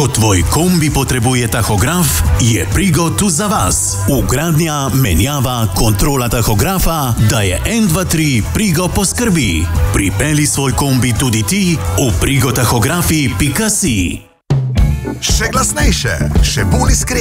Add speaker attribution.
Speaker 1: Ko tvoj kombi potrebuje tahograf, je Prigo tu za vas. Ugradnja, menjava, kontrola tahografa, da je 1, 2, 3 Prigo poskrbi. Pripeli svoj kombi tudi ti v prigotahografi.si.
Speaker 2: Še glasnejše, še bolj iskren.